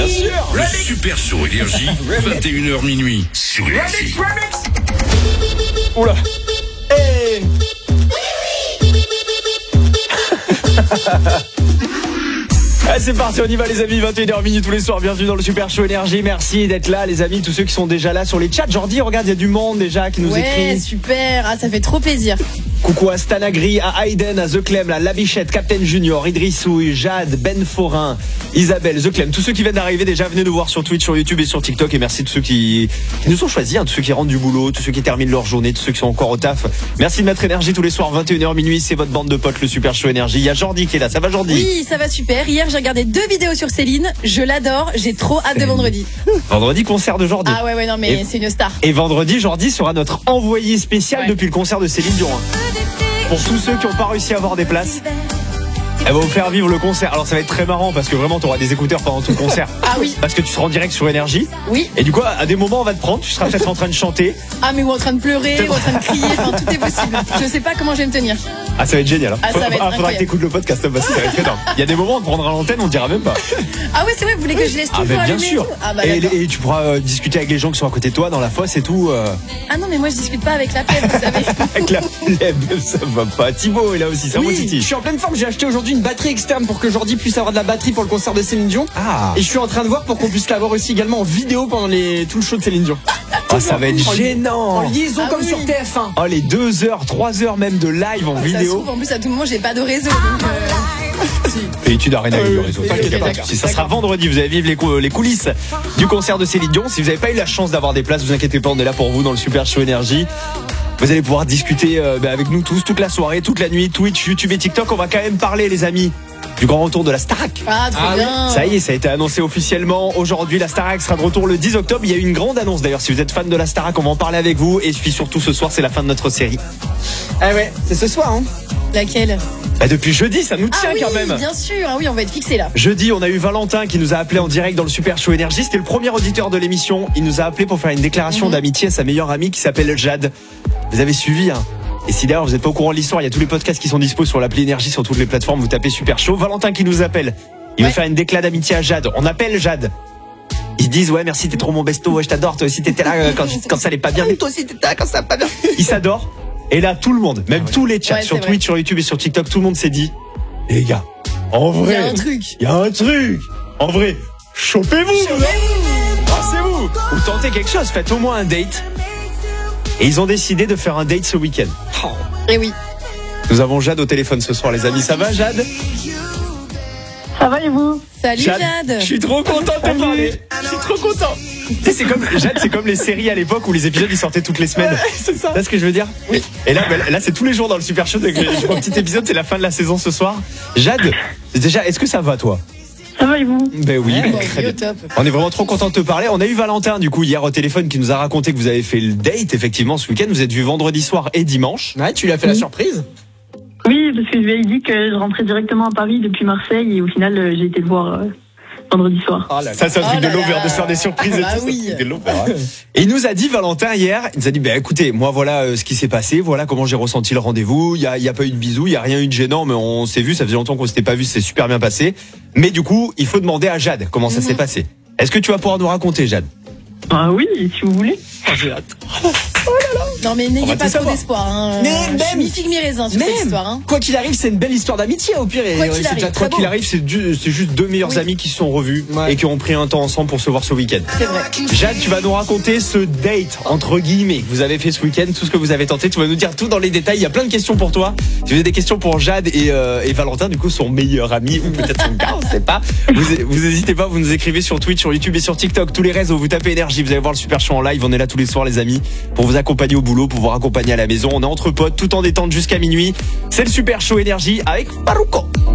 Bien sûr. Le Super Show Énergie, 21h minuit sur Énergie. Oula. Hey. Allez, c'est parti, on y va les amis, 21h minuit tous les soirs, bienvenue dans le Super Show Énergie, merci d'être là les amis, tous ceux qui sont déjà là sur les chats. Jordi, regarde, il y a du monde déjà qui nous écrit. Ouais, super, ça fait trop plaisir. Coucou à Stanagri, à Aiden, à The Clem, à Labichette, Captain Junior, Idrissouille, Jade, Ben Forin, Isabelle, The Clem, tous ceux qui viennent d'arriver déjà, venez nous voir sur Twitch, sur YouTube et sur TikTok. Et merci de ceux qui nous ont choisis, tous ceux qui rentrent du boulot, tous ceux qui terminent leur journée, tous ceux qui sont encore au taf. Merci de mettre énergie tous les soirs, 21h minuit, c'est votre bande de potes, le Super Show Énergie. Il y a Jordi qui est là, ça va Jordi? Oui, ça va super. Hier, j'ai regardé 2 vidéos sur Céline, je l'adore, j'ai trop hâte de vendredi. Vendredi, concert de Jordi. Ah ouais, non mais c'est une star. Et vendredi, Jordi sera notre envoyé spécial depuis le concert de Céline Dion. Pour tous ceux qui n'ont pas réussi à avoir des places, elle va vous faire vivre le concert. Alors ça va être très marrant parce que vraiment tu auras des écouteurs pendant tout le concert. Ah oui. Parce que tu seras en direct sur Énergie. Oui. Et du coup à des moments on va te prendre, tu seras peut-être en train de chanter. Ah mais ou en train de pleurer, ou en train de crier, enfin tout est possible. Je sais pas comment je vais me tenir. Ah ça va être génial. Hein. Ah, ça va être faudra que t'écoutes le podcast parce que ça va être énorme. Il y a des moments on te prendra l'antenne, on te dira même pas. Ah ouais c'est vrai, vous voulez que je laisse tout bien allumer sûr. et tout. Ah bah et tu pourras discuter avec les gens qui sont à côté de toi dans la fosse et tout. Ah non mais moi je discute pas avec la plèbe, vous savez. Avec la plèbe, ça va pas. Thibaut est là aussi, ça va Titi. Je suis en pleine forme, j'ai acheté aujourd'hui une batterie externe pour que Jordi puisse avoir de la batterie pour le concert de Céline Dion. Ah. Et je suis en train de voir pour qu'on puisse l'avoir aussi également en vidéo pendant tout le show de Céline Dion. Oh, ça va être gênant. En liaison comme oui. sur TF1. Oh les 2 heures, 3 heures même de live en Ça se vidéo. trouve, en plus à tout moment j'ai pas de réseau donc Et tu n'as rien à le réseau. ok, T'inquiète pas. d'accord. Si ça sera vendredi, vous allez vivre les coulisses du concert de Céline Dion. Si vous n'avez pas eu la chance d'avoir des places, vous inquiétez pas, on est là pour vous dans le Super Show Énergie. Vous allez pouvoir discuter avec nous tous toute la soirée, toute la nuit, Twitch, YouTube et TikTok. On va quand même parler les amis du grand retour de la Starac. Ah trop bien. Ça y est, ça a été annoncé officiellement. Aujourd'hui, la Starac sera de retour le 10 octobre. Il y a eu une grande annonce d'ailleurs. Si vous êtes fan de la Starac, on va en parler avec vous. Et puis surtout ce soir, c'est la fin de notre série. Ah ouais, c'est ce soir hein. Laquelle? Depuis jeudi, ça nous tient oui, quand même. bien sûr, ah oui on va être fixé là. Jeudi, on a eu Valentin qui nous a appelé en direct dans le Super Show Énergie. C'était le premier auditeur de l'émission. Il nous a appelé pour faire une déclaration d'amitié à sa meilleure amie qui s'appelle Jade. Vous avez suivi, hein. Et si d'ailleurs vous n'êtes pas au courant de l'histoire, il y a tous les podcasts qui sont dispo sur l'appli Énergie, sur toutes les plateformes. Vous tapez Super Show. Valentin qui nous appelle. Il veut faire une déclaration d'amitié à Jade. On appelle Jade. Ils se disent ouais merci, t'es trop mon besto, ouais, je t'adore. Toi aussi t'étais là quand ça allait pas bien. Mais toi aussi t'étais là quand ça allait pas bien. Ils s'adorent. Et là tout le monde, même tous les chats sur Twitch, sur YouTube et sur TikTok, tout le monde s'est dit les gars, en vrai, Il y a un truc. Il y a un truc. En vrai, chopez-vous. Brassez-vous. Ou tentez quelque chose, faites au moins un date. Et ils ont décidé de faire un date ce week-end. Et oui. Nous avons Jade au téléphone ce soir, les amis. Ça va, Jade? Ça va et vous? Salut Jade. Je suis trop content de te parler. Je suis trop content. Tu sais, c'est comme Jade, c'est comme les séries à l'époque où les épisodes ils sortaient toutes les semaines. C'est ça. C'est ce que je veux dire? Oui. Et là, c'est tous les jours dans le Super Show. Donc, un petit épisode, c'est la fin de la saison ce soir. Jade, déjà, est-ce que ça va toi? Ça va et vous? Ben oui, Très bien. Top. On est vraiment trop content de te parler. On a eu Valentin du coup hier au téléphone qui nous a raconté que vous avez fait le date effectivement ce week-end. Vous êtes vu vendredi soir et dimanche. Ouais, tu lui as fait la surprise. Oui, parce que je lui ai dit que je rentrais directement à Paris depuis Marseille et au final j'ai été le voir vendredi soir. Oh là, ça c'est un truc de l'over, de se faire des surprises et Ah tout. oui. C'est un truc de l'over, hein. Et il nous a dit Valentin hier, il nous a dit bah écoutez, moi voilà ce qui s'est passé, voilà comment j'ai ressenti le rendez-vous. Il y a pas eu de bisous, il y a rien eu de gênant, mais on s'est vu, ça faisait longtemps qu'on s'était pas vu, c'est super bien passé. Mais du coup, il faut demander à Jade comment ça s'est passé. Est-ce que tu vas pouvoir nous raconter, Jade? Ah oui, si vous voulez. J'ai hâte. Non mais On va n'ayez tout pas trop savoir. d'espoir hein. Mais Je suis même- mi-figue mi-raisin sur cette histoire hein. Quoi qu'il arrive, c'est une belle histoire d'amitié au pire. Et Quoi qu'il c'est arrive, déjà très trop Quoi qu'il arrive, c'est juste deux meilleurs Oui. amis qui se sont revus Ouais. et qui ont pris un temps ensemble pour se voir ce week-end. C'est vrai. Jade, tu vas nous raconter ce date, entre guillemets, que vous avez fait ce week-end, tout ce que vous avez tenté. Tu vas nous dire tout dans les détails. Il y a plein de questions pour toi. Si vous avez des questions pour Jade et Valentin, du coup, son meilleur ami, ou peut-être son gars, on sait pas. Vous hésitez pas, vous nous écrivez sur Twitch, sur YouTube et sur TikTok, tous les réseaux. Vous tapez Énergie, vous allez voir le Super Show en live. On est là tous les soirs, les amis, pour vous accompagner au boulot, pour vous accompagner à la maison. On est entre potes, tout en détente jusqu'à minuit. C'est le Super Show Énergie avec Farouko.